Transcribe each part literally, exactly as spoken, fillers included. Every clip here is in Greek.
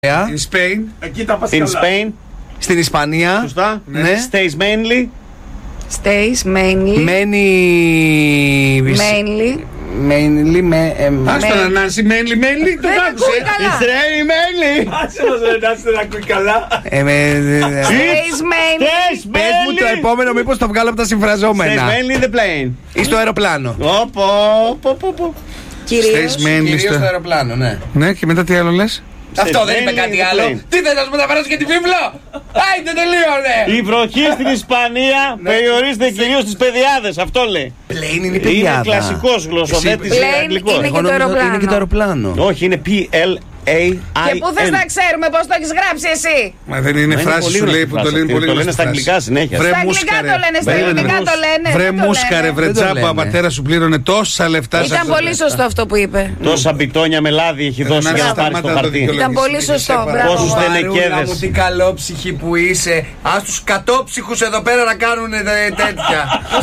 In Spain. Εκεί τα πας In καλά. Spain. Στην Ισπανία. Σωστά. Ναι. Stays mainly. Stays mainly. Μένει. Mainly. Mainly. με- εμ, Ας τον Ανάνση, mainly, mainly, το Δεν άκουσε. ακούει καλά. It's raining mainly. Άσε μας ρε Νάνση, δεν ακούει καλά. ε, με- ε, ε, Stays mainly. Stays Πες μου το mainly. επόμενο, μήπως το βγάλω από τα Stays συμφραζόμενα. mainly the plane. Ή στο αεροπλάνο. Όπο, πω, πω, πω. Κυρίως. Stays mainly Κυρίως στο στο αεροπλάνο, ναι. Ναι, και μετά τι άλλο λες? Αυτό δεν mainly είπε κάτι the άλλο. plane. Τι θες να σου μεταφράσω και τη βίβλο. Άιντε τελείωνε. Η βροχή στην Ισπανία περιορίζεται κυρίως στις παιδιάδες. Αυτό λέει. Πλέιν είναι η Είναι παιδιάδα. κλασικός γλωσσοδέτης, Εσύ- είναι Plane αγγλικός. είναι Εγώ και το νόμιζα ότι αεροπλάνο. Είναι και το αεροπλάνο. Όχι, είναι P-L-A-I-N. Και πού θες να ξέρουμε πώς το έχεις γράψει εσύ? Μα δεν είναι Μα είναι φράση πολύ σου λέει γνωστή που το φράση λένε αυτή, πολύ το λένε γνωστή στα φράση. αγγλικά συνέχεια. Βρε Στα αγγλικά μουσκαρε. το λένε, στα Περίμενε. ελληνικά το λένε. Βρε δεν το μουσκαρε, λένε. βρε Δεν το τζάμπα, ο λένε. πατέρα σου πλήρωνε τόσα λεφτά. Ήταν σας- πολύ σωστό αυτό που είπε. Τόσα μπιτόνια με λάδι έχει δώσει Να για να πάρει σταμάτα το να το χαρτί. δικαιολογήσεις. Ήταν πολύ σωστό. Μπράβο. Πόσους Βα- δεν Μαρούλα μου, τι εκέδες. καλόψυχη που είσαι. Ας τους κατόψυχους εδώ πέρα να κάνουν τέτοια.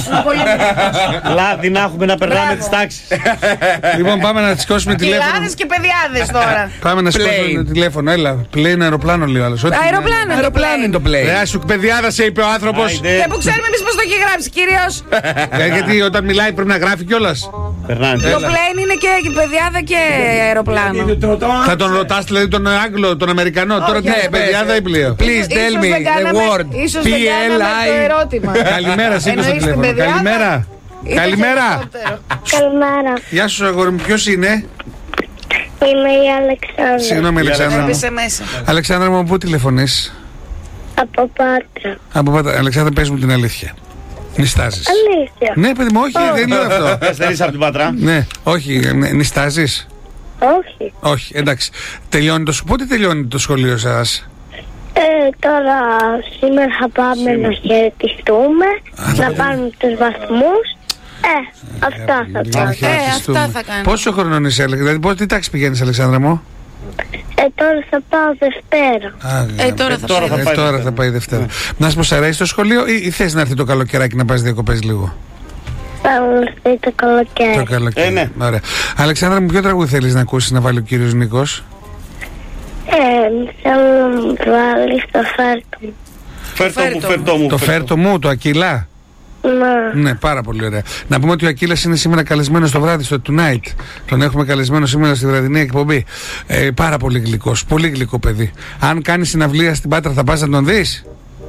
Λάδι να έχουμε να περνάμε Μπράβο. τις τάξεις. Λοιπόν, πάμε να σηκώσουμε τηλέφωνο. Κοιλάδες και παιδιάδες τώρα. Πάμε να σηκώσουμε Plane. τηλέφωνο. Έλα, πλέον αεροπλάνο λέει ο άλλος. Ό,τι Αεροπλάνο είναι το Αεροπλάνο είναι το plane. plane. Ρε, σου παιδιάδα σε είπε ο άνθρωπος. Άιντε. Και που ξέρουμε εμείς πώς το έχει γράψει κυρίως. Ε, Γιατί όταν μιλάει πρέπει να γράφει κιόλας. Περνάνε. Το plane είναι και παιδιάδα και αεροπλάνο. Θα τον ρωτάς δηλαδή τον Άγγλο, τον Αμερικανό. Τώρα τι Όχι, είναι, παιδιάδα ή πλοίο. Please tell Ίσως me δεν the κάναμε- word. Ίσως δεν κάναμε το ερώτημα. Καλημέρα, σήκωσε το Εννοείς την τηλέφωνο. παιδιάδα Καλημέρα. ή το Καλημέρα. χειρότερο? Καλημέρα. Γεια σου, αγόρι μου, ποιος είναι? Είμαι η Αλεξάνδρα. Συγγνώμη, Αλεξάνδρα μου. Έπεσε μέσα. Αλεξάνδρα μου, πού τηλεφωνείς? Από Πάτρα. Από Πατρα. Αλεξάνδρα, πες μου την αλήθεια. Νιστάζεις. Αλήθεια. Ναι, παιδί μου, όχι, δεν λέω αυτό. Εστερείς από την Πατρά. Ναι, όχι, ναι, νιστάζεις. Όχι. Όχι, εντάξει. Τελειώνει το, πότε τελειώνει το σχολείο σας? Ε, τώρα σήμερα θα πάμε να χαιρετιστούμε, να πάρουμε τους βαθμούς. Ε, αυτά θα Να κάνω. χαιρετιστούμε. Ε, αυτά θα κάνω. Πόσο χρονών είσαι, Αλεξ- δηλαδή πώς, τι τάξη πηγαίνεις, Αλεξάνδρα μου? Ε, τώρα θα πάω Δευτέρα. Α, Ε, τώρα θα τώρα πάει. θα ε, πάει τώρα Δευτέρα. θα πάει Δευτέρα. Να σου πω, σ' αρέσει το σχολείο ή, ή θες να έρθει το καλοκαιράκι να πας διακοπές λίγο? Θα έρθει το Το καλοκαίρι. καλοκαίρι. Ε, ναι. Ωραία. Αλεξάνδρα μου, ποιο τραγούδι θέλεις να ακούσεις να βάλει ο κύριος Νίκος? Ε, θέλω να μου βάλει στο φέρτο μου. Φέρτο μου, φέρτο φέρτο μου. Το φέρτο μου, το Ακύλα. Να. Ναι, πάρα πολύ ωραία. Να πούμε ότι ο Ακύλας είναι σήμερα καλεσμένος το βράδυ στο Tonight. Τον έχουμε καλεσμένο σήμερα στη βραδινή εκπομπή. Ε, πάρα πολύ γλυκός, πολύ γλυκό παιδί. Αν κάνει συναυλία στην Πάτρα, θα πας να τον δεις?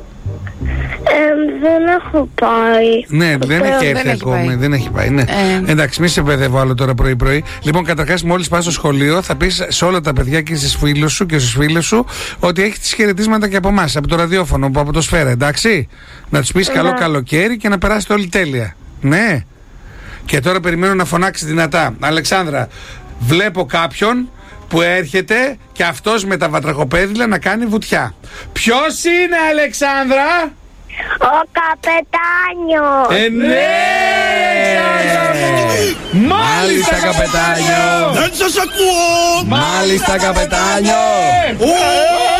Ε, δεν έχω πάει. Ναι, δεν έχει δεν έρθει έχει ακόμη. πάει. Δεν έχει πάει, ναι. Ε. Εντάξει, μη σε παιδεύω άλλο τώρα πρωί-πρωί. Λοιπόν, καταρχάς, μόλις πας στο σχολείο, θα πεις σε όλα τα παιδιά και στις φίλους σου και στους φίλους σου ότι έχει τις χαιρετίσματα και από εμάς, από το ραδιόφωνο, από το Σφαίρα, εντάξει. Να τους πεις καλό καλοκαίρι και να περάσετε όλοι τέλεια. Ναι. Και τώρα περιμένω να φωνάξει δυνατά. Αλεξάνδρα, βλέπω κάποιον που έρχεται και αυτός με τα βατραχοπέδιλα να κάνει βουτιά. Ποιος είναι, Αλεξάνδρα? Ο καπετάνιος. Ε, ναι! Μάλιστα, καπετάνιο! Δεν σας ακούω. Μάλιστα, καπετάνιο!